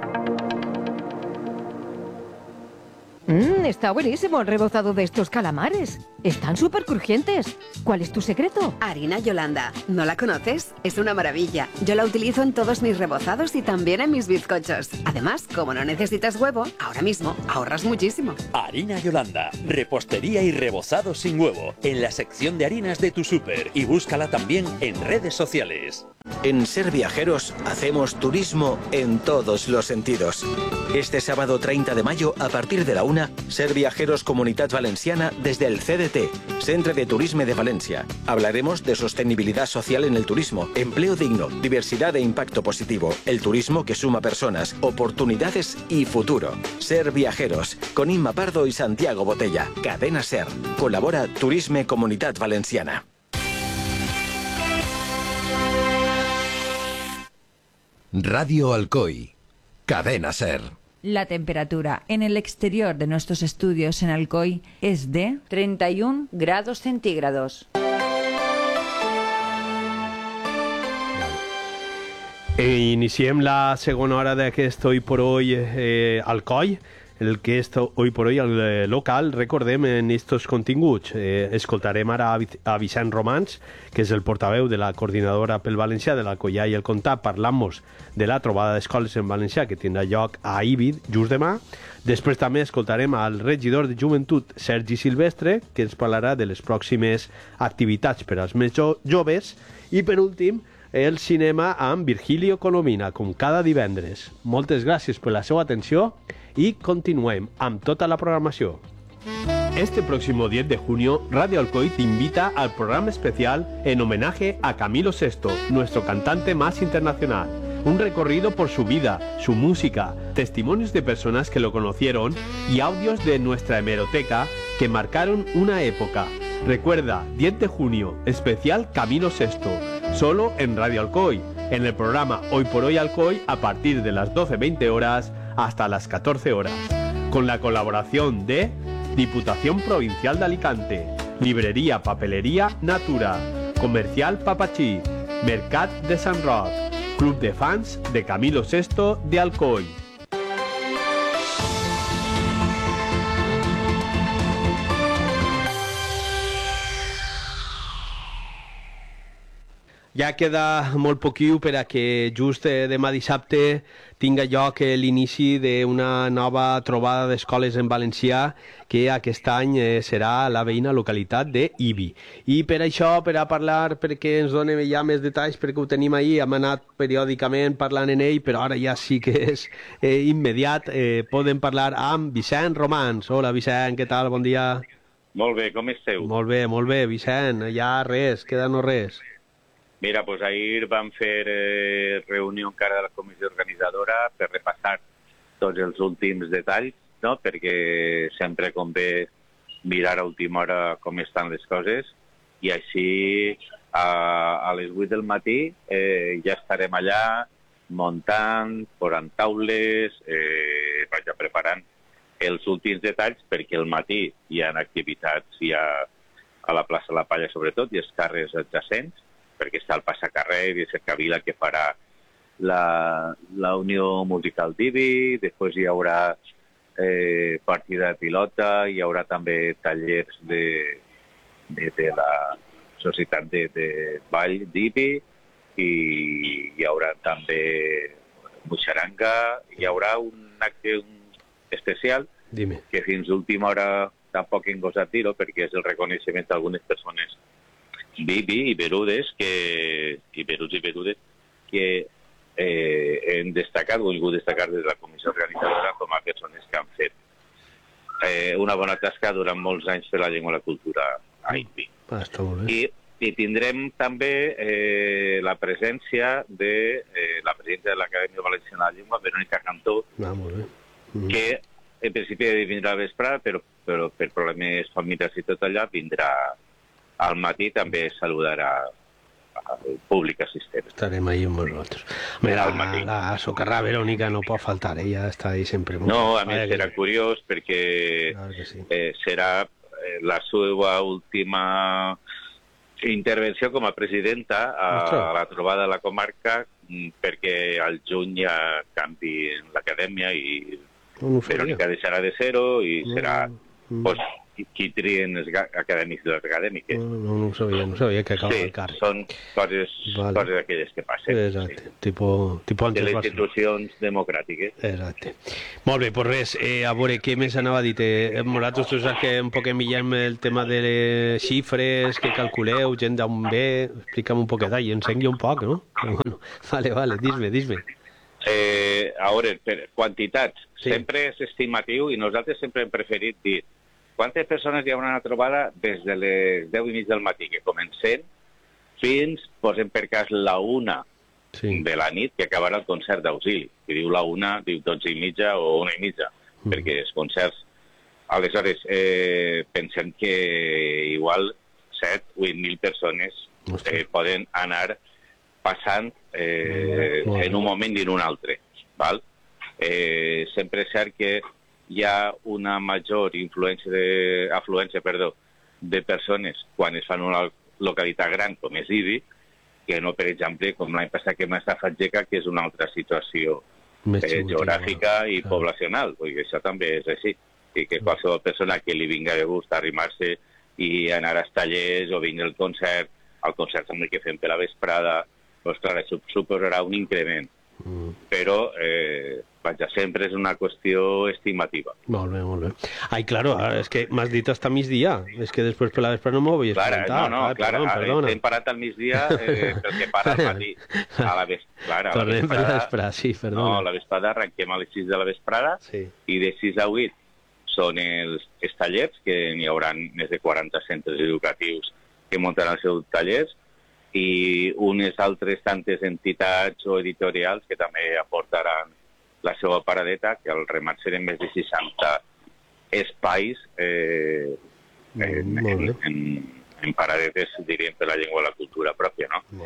Mmm, está buenísimo el rebozado de estos calamares. Están súper crujientes. ¿Cuál es tu secreto? Harina Yolanda. ¿No la conoces? Es una maravilla. Yo la utilizo en todos mis rebozados y también en mis bizcochos. Además, como no necesitas huevo, ahora mismo ahorras muchísimo. Harina Yolanda. Repostería y rebozado sin huevo. En la sección de harinas de tu súper. Y búscala también en redes sociales. En Ser Viajeros hacemos turismo en todos los sentidos. Este sábado treinta de mayo, a partir de la una, Ser Viajeros Comunitat Valenciana desde el C D T, Centre de Turisme de Valencia. Hablaremos de sostenibilidad social en el turismo, empleo digno, diversidad e impacto positivo, el turismo que suma personas, oportunidades y futuro. Ser Viajeros, con Inma Pardo y Santiago Botella. Cadena Ser. Colabora Turisme Comunitat Valenciana. Radio Alcoy. Cadena Ser. La temperatura en el exterior de nuestros estudios en Alcoy es de treinta y un grados centígrados. E iniciem la segona hora d'aquest Hoy por Hoy eh, Alcoi, el que és Hoy por Hoy el eh, local. Recordem en estos continguts. Eh, escoltarem ara a, Vic a Vicent Romans, que és el portaveu de la coordinadora pel valencià de l'Alcoià i el Comtat, parlant-nos de la trobada d'escoles en valencià que tindrà lloc a Ibi just demà. Després també escoltarem al regidor de Joventut, Sergi Silvestre, que ens parlarà de les pròximes activitats per als més jo joves. I per últim, el cinema amb Virgilio Colomina, com cada divendres. Moltes gràcies per la seva atenció y continuem amb tota la programación. Este próximo diez de junio, Radio Alcoy te invita al programa especial en homenaje a Camilo Sesto, nuestro cantante más internacional. Un recorrido por su vida, su música, testimonios de personas que lo conocieron y audios de nuestra hemeroteca que marcaron una época. Recuerda, diez de junio, especial Camilo Sesto, solo en Radio Alcoy, en el programa Hoy por Hoy Alcoy a partir de las doce veinte horas hasta las catorce horas, con la colaboración de Diputación Provincial de Alicante, Librería Papelería Natura, Comercial Papachí, Mercat de San Roc, Club de Fans de Camilo Sesto de Alcoy. Ja queda molt poquiu per a que just demà dissabte tinga lloc l'inici d'una nova trobada d'escoles en valencià que aquest any serà a la veïna localitat d'Ibi. I per això, per a parlar, perquè ens donem ja més detalls, perquè ho tenim ahir, hem anat periòdicament parlant en ell, però ara ja sí que és eh, immediat, eh, podem parlar amb Vicent Romans. Hola Vicent, què tal? Bon dia. Molt bé, com esteu? Molt bé, molt bé, Vicent. Ja res, queda no res. Mira, pues ahir vam fer eh, reunió encara de la comissió organitzadora per repassar tots els últims detalls, no? Perquè sempre convé mirar a última hora com estan les coses i així a, a les vuit del matí eh, ja estarem allà muntant, posant taules, eh, vaja, preparant els últims detalls perquè al matí hi ha activitats, hi ha a la plaça La Palla sobretot i els carrers adjacents, perquè està el passacarrer i Cercavila que farà la, la Unió Musical d'Ibi, després hi haurà eh, partida de pilota, hi haurà també tallers de, de, de la Societat de, de Ball d'Ibi, i hi haurà també muixaranga, hi haurà un acte especial Dime. que fins a última hora tampoc hem gosat dir-ho perquè és el reconeixement d'algunes persones vivi i verudes que, i veruts i verudes que eh, hem destacat, o hem volgut destacar des de la comissió organitzadora com a persones que han fet eh, una bona tasca durant molts anys per la llengua i la cultura a Invi. Ah, està molt bé. I, i tindrem també eh, la presència de eh, la presidenta de l'Acadèmia Valenciana de la Llengua, Verónica Cantó, ah, molt bé. Mm. que en principi vindrà a vespre, però, però per problemes familiars i tot allà vindrà al matí, també saludarà al públic assistent. Estarem ahí amb vosaltres. Mira, la, la socarrà Verónica no pot faltar, ella està ahí sempre. No, a més serà curiós perquè sí. eh, serà eh, la seva última intervenció com a presidenta a, a la trobada de la comarca, perquè al juny hi ha canvi en l'acadèmia i no Verónica deixarà de ser-ho i serà mm. pues, qui trien els acadèmics i les acadèmiques. No, no, no ho sabia, no sabia que acaba sí, el càrrec. Són coses, vale. coses aquelles que passen. Exacte, sí. tipo, tipo de les institucions democràtiques. Exacte. Molt bé, pues res, eh, a veure, què més anava a dir? Eh, nosaltres, tu saps que un poc millem el tema de les xifres, que calculeu, gent d'on ve, explica'm un poc d'all, ensenya un poc, no? Però bueno, vale, vale, dis-me, dis-me. Eh, a veure, per quantitats, sí. sempre és estimatiu i nosaltres sempre hem preferit dir quantes persones hi haurà una trobada des de les deu i mig del matí, que comencem, fins, posem per cas, la una sí. de la nit, que acabarà el concert d'auxili. Que diu la una, diu dotze i mitja o una i mitja, mm. perquè els concerts... Aleshores, eh, pensem que igual set o vuit mil persones eh, poden anar passant eh, mm. en un moment i en un altre. Val? Eh, sempre és cert que hi ha una major influència de, afluència perdó, de persones quan es fan una localitat gran com és Ibi, que no, per exemple, com l'any passat que hem estat a Fatgeca, que és una altra situació eh, geogràfica i poblacional, perquè això també és així. I que qualsevol persona que li vinga de gust arrimar-se i anar als tallers o vindre al concert, al concert també que fem per la vesprada, doncs clar, això suposarà un increment. Mm. Però eh, vaja, sempre és una qüestió estimativa. Molt bé, molt bé. Ai, claro, és que m'has dit hasta migdia, és que després per la vesprada no m'ho vull escoltar. No, no, Ai, clar, perdona, perdona. Hem parat al migdia eh, perquè para al matí. A la vesprada. Tornem per la vesprada, sí, perdona. No, a la vesprada arrenquem a les sis de la vesprada sí. i de sis a vuit són els, els tallers, que n'hi haurà més de quaranta centres educatius que muntaran els seus tallers, i unes altres tantes entitats o editorials que també aportaran la seva paradeta, que al remat serem més de seixanta espais eh, en, en, en, en paradetes, diríem, per la llengua i la cultura pròpia, no?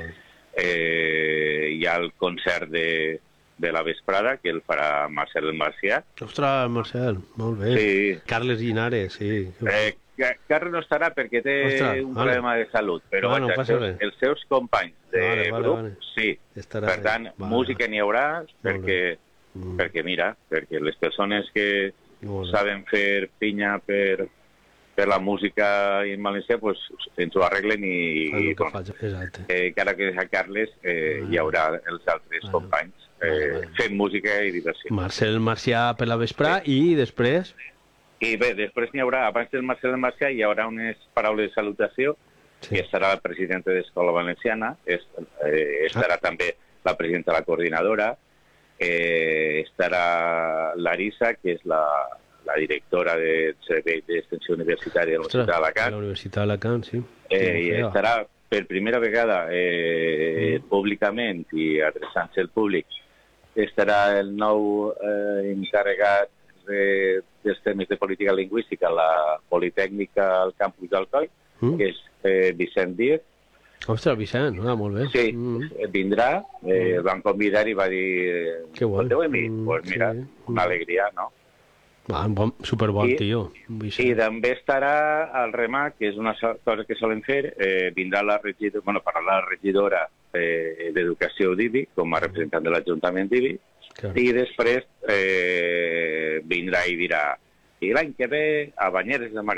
Eh, hi ha el concert de, de la vesprada, que el farà Marcel Marcià. Ostres, Marcel, molt bé. Sí. Carles Llinares, sí. Eh, Carles no estarà perquè té Ostres, un vale. problema de salut, però bueno, vaja, els, seus, els seus companys de vale, vale, grup, vale. sí. Estarà per tant, vale, música vale. n'hi haurà, perquè, mm. perquè mira, perquè les persones que vale. saben fer pinya per, per la música en valencià, pues, ens ho arreglen i, i bueno, eh, encara que és a Carles, eh, vale. hi haurà els altres vale. companys eh, vale, vale. fent música i diversió. Marcel Marcià per la vesprà sí. i després... I bé, després n'hi haurà, abans del Marcel Marcià, hi haurà unes paraules de salutació, sí. que estarà la presidenta de l'Escola Valenciana, es, eh, estarà ah. també la presidenta de la coordinadora, eh, estarà Larissa, que és la, la directora del Servei d'Extensió Universitària de la Universitat d'Alacant. La Universitat d'Alacant, sí. Eh, I estarà per primera vegada eh, mm. públicament i adreçant-se al públic, estarà el nou eh, encarregat De, dels temes de política lingüística a la Politècnica al campus d'Alcoi, mm. que és eh, Vicent Díez. Ostres, Vicent, ah, molt bé. Sí, mm. vindrà, eh, el van convidar i va dir... Que guai. Doncs mm, pues mira, sí. una alegria, no? Va, un bon, superbon, I, tio. Vicent. I també estarà al remat, que és una cosa que solen fer, eh, vindrà la regidora, bueno, parlarà la regidora eh, d'Educació d'Ibi, com a representant de l'Ajuntament d'Ibi, claro. I després eh, vindrà i dirà i l'any que ve a Banyeres de Mariola,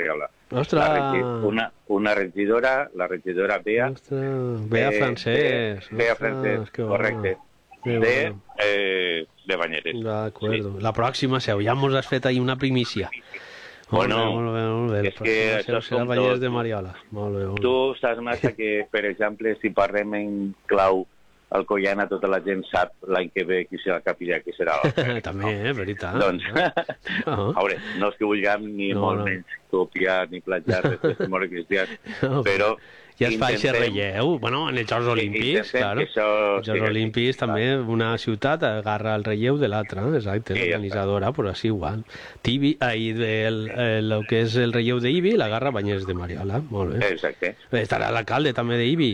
Ostres! La regi una, una regidora, la regidora Bea. Ostres, Bea eh, Francesc. Bea Francesc, correcte. De, eh, de Banyeres. D'acord. Sí. La pròxima, seu, ja mos has fet ahir una primícia. Bueno, molt bé, molt bé. És que això és com tot. De Mariola. Molt bé, molt bé. Tu saps massa que, per exemple, si parlem en clau alcoiana, tota la gent sap l'any que ve qui serà el capellà, qui serà l'altre. També, eh, veritat. Doncs, a veure, no és que vulguem ni no, molt no. menys copiar ni platjar de testimoni cristians, no, però... Ja es fa aquest relleu, bueno, en els Jocs Olímpics, claro. Els Jocs Olímpics també una ciutat agarra el relleu de l'altra, exacte, sí, l'organitzadora, però així igual. Tibi, ahí, el, el, el que és el relleu d'Ibi, l'agarra Banyeres de Mariola, molt bé. Exacte. Estarà l'alcalde també d'Ibi.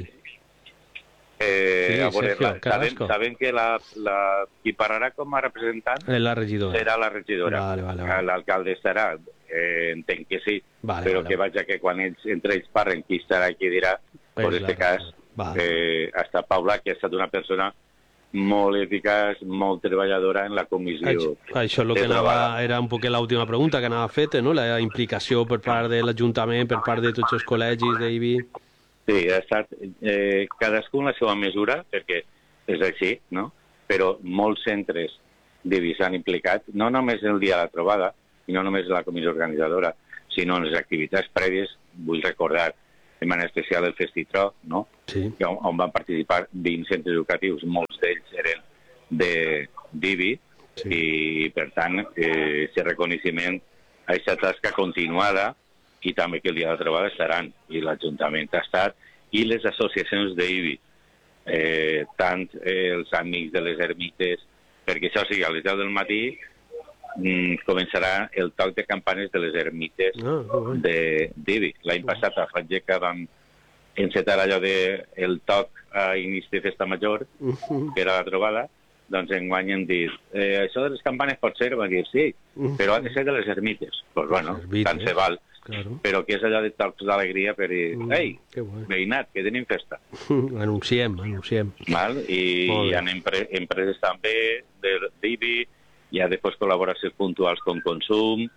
Eh, sí, a veure, Sergio, sabem, sabem que la, la, qui parlarà com a representant la regidora. serà la regidora. Vale, vale, vale. L'alcalde estarà, eh, entenc que sí, vale, però vale, que vale. vaja que quan ells, entre ells parlen qui estarà i qui dirà, en pues aquest cas vale. eh, ha estat Paula, que ha estat una persona molt eficaç, molt treballadora en la comissió. Això, això és el que anava, era un poc l'última pregunta que anava feta, no? La implicació per part de l'Ajuntament, per part de tots els col·legis d'Ibi. Sí, ha estat eh, cadascú en la seva mesura, perquè és així, no? Però molts centres d'Ibi s'han implicat, no només el dia de la trobada, i no només la comissió organitzadora, sinó en les activitats prèvies. Vull recordar de manera especial el Festitro, no? Sí. On, on van participar vint centres educatius, molts d'ells eren d'Ibi, sí. I per tant, eh, aquest reconeixement a aquesta tasca continuada, i també que el dia de la trobada estaran, i l'Ajuntament ha estat, i les associacions d'Ibi, eh, tant eh, els amics de les ermites, perquè això sí, a les deu del matí mm, començarà el toc de campanes de les ermites oh, d'Ibi. L'any passat a Fageca vam encetar allò de el toc a inici de festa major, uh -huh. que era la trobada, doncs enguany hem dit, eh, això de les campanes pot ser, van dir sí, però ha de ser de les ermites. Doncs pues, bueno, tant se val. Claro. Però que és allò de tocs d'alegria per dir, mm, ei, veïnat, que tenim festa. Anunciem, anunciem. Val? I hi ha empre empreses també d'Ibi, hi ha després col·laboracions puntuals com Consum,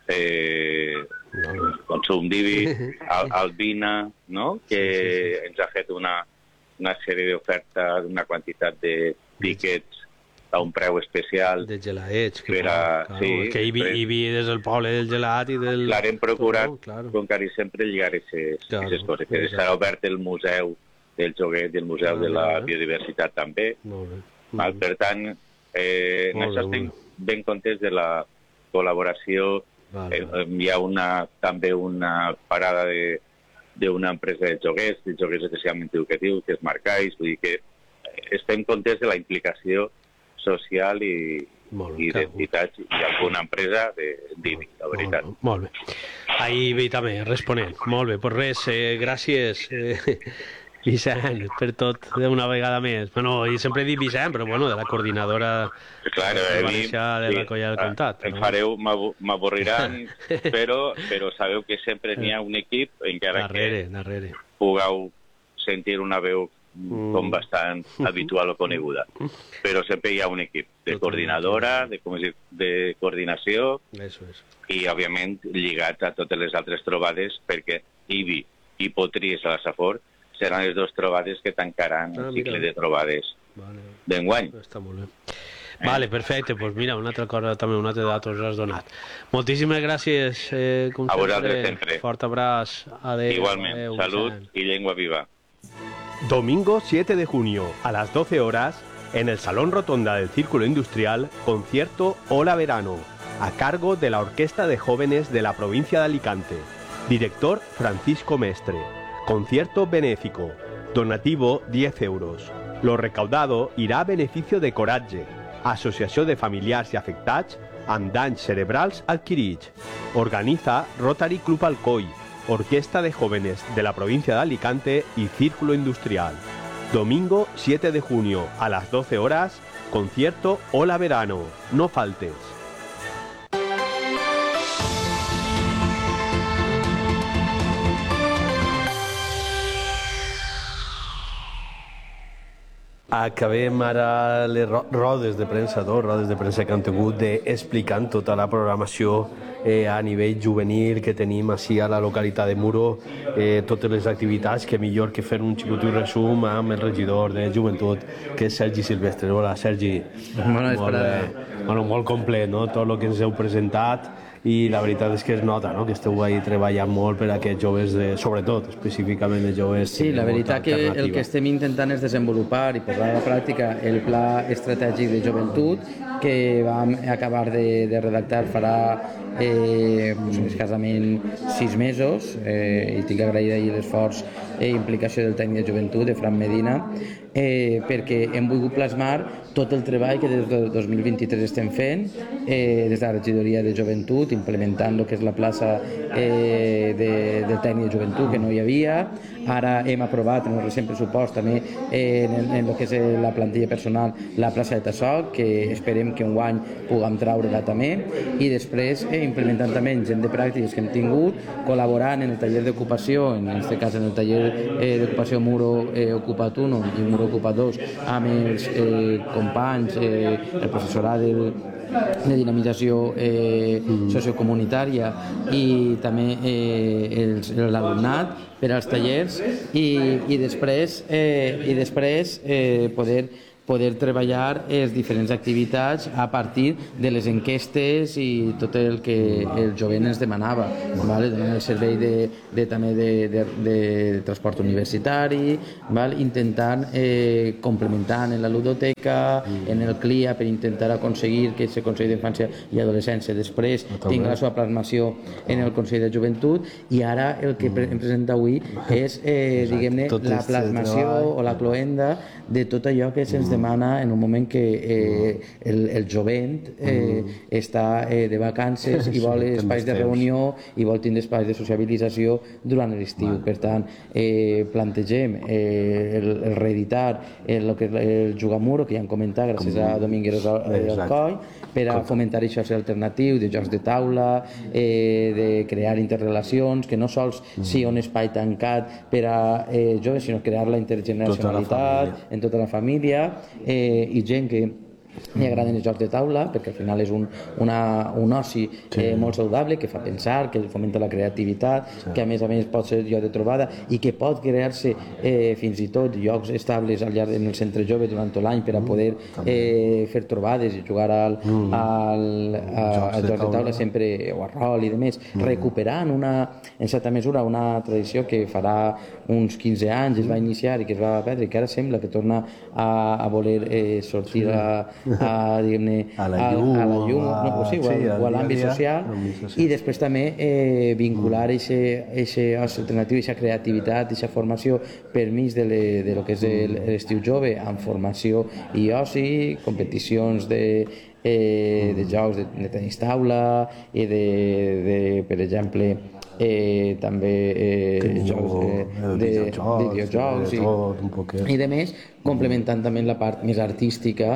eh, no. Consum d'Ibi, Al Albina, no? Que sí, sí, sí. ens ha fet una, una sèrie d'ofertes, una quantitat de tíquets a un preu especial. De geladets. Que, a, claro, sí, que Ibi, però, Ibi és el poble del gelat i del... Clar, hem procurat, no, claro. com que sempre lligar aquestes claro, coses. Que estarà obert el museu del joguet i el museu ah, de la bé. biodiversitat també. Molt bé. Val? Per tant, eh, en això estem ben contents de la col·laboració. Vale, eh, vale. Hi ha una, també una parada d'una empresa de joguets, de joguets especialment educatius, que és Marcais. Vull dir que estem contents de la implicació social i, i d'entitats i alguna empresa d'Ibi, la veritat. Molt, molt bé. Ahir ve també, responent. Molt bé, pues res, eh, gràcies, eh, Vicent, per tot d'una vegada més. Bueno, i sempre dic Vicent, però bueno, de la coordinadora claro, de, eh, de la Colla del Comtat. Em fareu, m'avorriran, però, però sabeu que sempre n'hi ha un equip, encara darrere, que darrere. pugueu sentir una veu com bastant habitual o coneguda. Però sempre hi ha un equip de coordinadora, de, de coordinació Eso es. I, òbviament, lligat a totes les altres trobades, perquè Ibi i Potries a la Safor seran les dues trobades que tancaran ah, el cicle mira. de trobades vale. d'enguany. Està molt bé. Eh? Vale, perfecte. Pues mira, una altra cosa, també un altre datos has donat. Moltíssimes gràcies, eh, com a vosaltres sempre. Fort abraç. Adéu. Igualment. Adéu, Salut Vicent. y lengua viva. Domingo siete de junio, a las doce horas, en el Salón Rotonda del Círculo Industrial, concierto Hola Verano, a cargo de la Orquesta de Jóvenes de la provincia de Alicante. Director Francisco Mestre. Concierto benéfico. Donativo diez euros. Lo recaudado irá a beneficio de Coratge, Asociació de Familiars i Afectats amb Danys Cerebrals Adquirits. Organiza Rotary Club Alcoy, Orquesta de Jóvenes de la provincia de Alicante y Círculo Industrial. Domingo siete de junio a las doce horas, concierto Hola Verano. No faltes. acabem ara les rodes de premsa, dos rodes de premsa que han tingut explicant tota la programació eh, a nivell juvenil que tenim així a la localitat de Muro, eh, totes les activitats, que millor que fer un xicotiu resum amb el regidor de joventut, que és Sergi Silvestre. Hola, Sergi. Bona molt, eh, bueno, molt complet, no? Tot el que ens heu presentat, i la veritat és que es nota, no?, que esteu ahí treballant molt per a aquests joves, de, sobretot, específicament els joves. Sí, la veritat que el que estem intentant és desenvolupar i posar a la pràctica el pla estratègic de joventut que vam acabar de, de redactar farà eh, escassament sis mesos, eh, i tinc agraït ahir l'esforç i implicació del tècnic de joventut, de Fran Medina, eh, perquè hem volgut plasmar tot el treball que des del dos mil vint-i-tres estem fent, eh, des de la regidoria de joventut, implementant el que és la plaça eh, de, de tècnic de joventut, que no hi havia. Ara hem aprovat en el recent pressupost també eh, en, en el que és la plantilla personal la plaça de Tassoc, que esperem que enguany puguem traure-la també, i després eh, implementant també en gent de pràctiques que hem tingut, col·laborant en el taller d'ocupació, en aquest cas en el taller eh, d'ocupació Muro eh, Ocupat uno i Muro Ocupat dos, amb els eh, companys, eh, el professorat del de dinamització eh, sociocomunitària i també eh, l'alumnat per als tallers i, i després, eh, i després eh, poder poder treballar les diferents activitats a partir de les enquestes i tot el que el jovent ens demanava, vale? El servei de, de, també de, de, de transport universitari, vale? Intentant eh, complementant en la ludoteca, en el CLIA, per intentar aconseguir que el Consell d'Infància i Adolescència després tingui la seva plasmació en el Consell de Joventut, i ara el que hem presentat avui és eh, diguem-ne la plasmació o la cloenda de tot allò que se'ns demana en un moment que eh, el, el jovent eh, està eh, de vacances i vol espais de reunió i vol tindre espais de sociabilització durant l'estiu. Per tant, eh, plantegem eh, el, el reeditar el, el, el Jugamuro, que ja hem comentat gràcies a Domingueros Alcoi, per a fomentar això alternatiu de jocs de taula, eh, de crear interrelacions, que no sols sigui un espai tancat per a eh, joves, sinó crear la intergeneracionalitat en tota la família, eh, i gent que li agraden els jocs de taula, perquè al final és un, una, un oci eh, molt saludable, que fa pensar, que fomenta la creativitat, sí. Que a més a més pot ser lloc de trobada i que pot crear-se eh, fins i tot llocs estables al llarg del centre jove durant tot l'any per a poder eh, fer trobades i jugar al, mm. al, a, als jocs de taula sempre, o a rol i demés, mm. recuperant una, en certa mesura una tradició que farà uns quinze anys es va iniciar i que es va perdre, i que ara sembla que torna a, a voler eh, sortir a a, diguem-ne, a la llum, a, a la llum a, no, sí, sí, o a l'àmbit social, social, i després també eh, vincular aquesta alternativa, aquesta creativitat, aquesta formació per mig de, le, de lo que és l'estiu jove, amb formació i oci, competicions de eh, de jocs de, de tenis taula i de, de per exemple eh, també eh, jocs eh, de videojocs i, i de més, complementant també la part més artística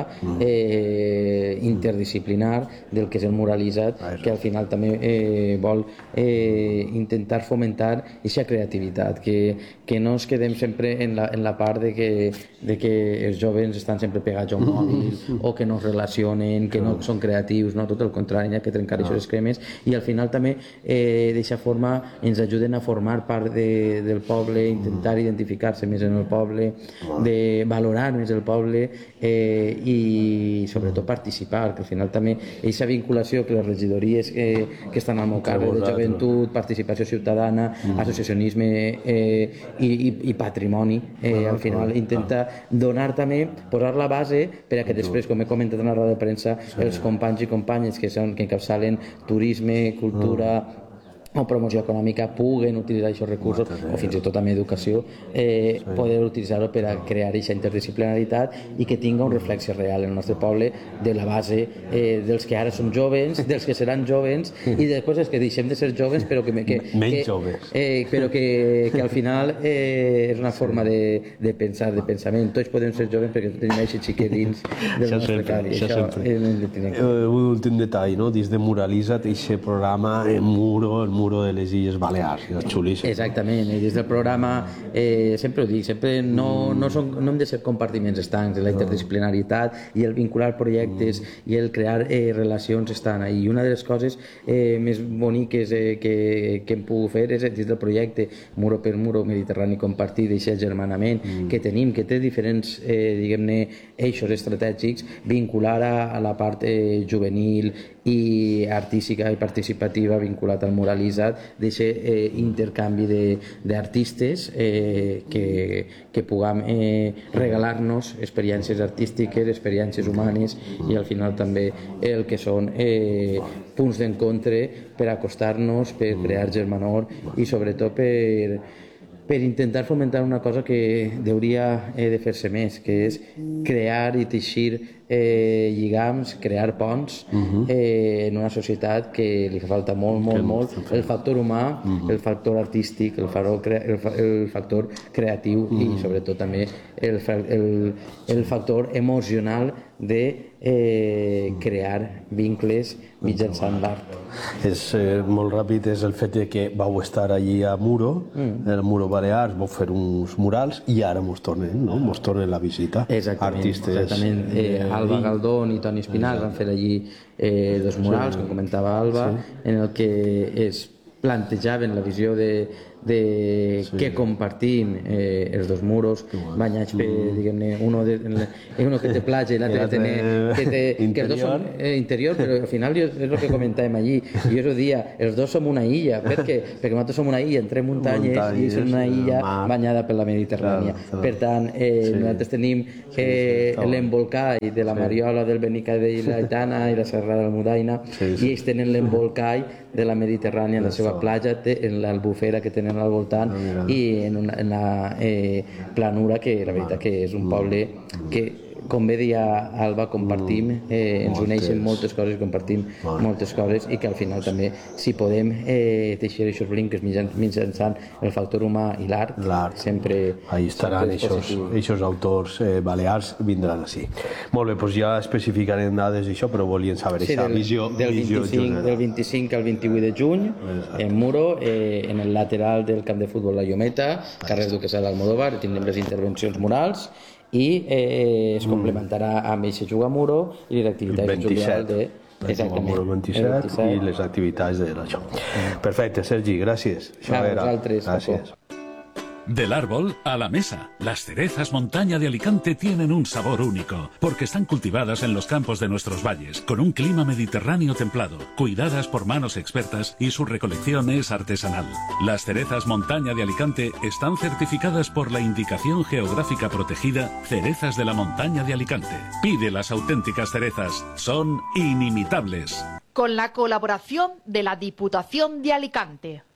eh, interdisciplinar del que és el muralitzat, que al final també eh, vol eh, intentar fomentar aquesta creativitat, que, que no ens quedem sempre en la, en la part de que, de que els joves estan sempre pegats a un mòbil o que no es relacionen, que no són creatius, no? Tot el contrari, hi ha que trencar aquests esquemes, i al final també eh, d'aquesta forma ens ajuden a formar part de, del poble, intentar identificar-se més en el poble, de valorar més el poble eh, i sobretot participar, que al final també aquesta vinculació que les regidories que, que estan al meu càrrec de joventut, participació ciutadana, associacionisme eh, i, i, i patrimoni, eh, al final intenta donar també, posar la base per a que després, com he comentat en la roda de premsa, els companys i companyes que, són, que encapçalen turisme, cultura o promoció econòmica puguen utilitzar aquests recursos, o fins i tot també educació, eh, sí. poder utilitzar-ho per a crear aquesta interdisciplinaritat i que tinga un reflexe real en el nostre poble de la base eh, dels que ara són jovens, dels que seran jovens i després els que deixem de ser jovens però que... que, menys que, joves. Eh, però que, que al final eh, és una forma de, de pensar, de pensament. Tots podem ser jovens perquè tenim aquest xiquet dins del nostre cari. Això, això, això un últim detall, no? Dins de Muralitzat, aquest programa, el Muro, el muro de les Illes Balears, és xulíssim. Exactament, i des del programa eh, sempre ho dic, sempre no, no, són, no hem de ser compartiments estancs, la interdisciplinaritat i el vincular projectes i el crear eh, relacions estan ahí. I una de les coses eh, més boniques eh, que, que hem pogut fer és des del projecte Muro per Muro Mediterrani Compartit, d'aquest germanament mm. que tenim, que té diferents eh, diguem-ne eixos estratègics, vincular a, a la part eh, juvenil i artística i participativa vinculat al muralitzat, d'aquest eh, intercanvi d'artistes eh, que, que puguem eh, regalar-nos experiències artístiques, experiències humanes i al final també el que són eh, punts d'encontre per acostar-nos, per crear germanor i sobretot per per intentar fomentar una cosa que hauria eh, de fer-se més, que és crear i teixir eh, lligams, crear ponts uh-huh. eh, en una societat que li fa falta molt, molt, molt el factor humà, uh-huh. el factor artístic, el factor, crea el, fa el factor creatiu uh-huh. i sobretot també el, el, el factor emocional de eh, crear vincles mitjançant l'art. És eh, molt ràpid, és el fet de que vau estar allí a Muro, mm. el Muro Balears, vau fer uns murals i ara mos tornen, no? Mos tornen la visita. Exactament, artistes. Exactament. Eh, Alba Galdón i Toni Espinal van fer allí eh, dos murals, sí. com comentava Alba, sí. en el que es plantejaven la visió de de sí. que compartim eh, els dos muros banyats per, mm. diguem-ne, uno, de, uno que té platja i l'altre que té, que té que els dos són eh, interior, però al final jo, és el que comentàvem allí, i jo us ho dia, els dos som una illa, per què? Perquè nosaltres som una illa entre muntanyes, muntanyes i som una illa banyada per la Mediterrània, clar, clar. Per tant eh, sí. nosaltres tenim eh, sí, sí, l'embolcall de la Mariola, del Benicàssim i l'Aitana i la Serra del Mudaina, sí, sí. i ells tenen l'embolcall de la Mediterrània en la seva platja, en l'Albufera que tenen al voltant ah, i en una, en la eh, planura que la veritat que és un poble que, com bé deia Alba, compartim, eh, ens uneixen moltes coses, compartim moltes coses i que al final també si podem eh, teixir aquests vincles mitjançant el factor humà i l'art, sempre ahí estaran aquests autors eh, balears, vindran així. Molt bé, doncs ja especificarem dades i això, però volien saber sí, aquesta del, visió, del, visió vint-i-cinc, del vint-i-cinc al vint-i-vuit de juny en Muro, eh, en el lateral del camp de futbol La Llometa, carrer Duquesa d'Almodóvar, tindrem les intervencions murals i eh, es complementarà amb eixe Jugamuro i les activitats juliol de... Exactament. El vint-i-set i les activitats de l'això. Perfecte, Sergi, gràcies. A vosaltres. Gràcies. Del árbol a la mesa, las cerezas montaña de Alicante tienen un sabor único, porque están cultivadas en los campos de nuestros valles, con un clima mediterráneo templado, cuidadas por manos expertas y su recolección es artesanal. Las cerezas montaña de Alicante están certificadas por la Indicación Geográfica Protegida Cerezas de la Montaña de Alicante. Pide las auténticas cerezas, son inimitables. Con la colaboración de la Diputación de Alicante.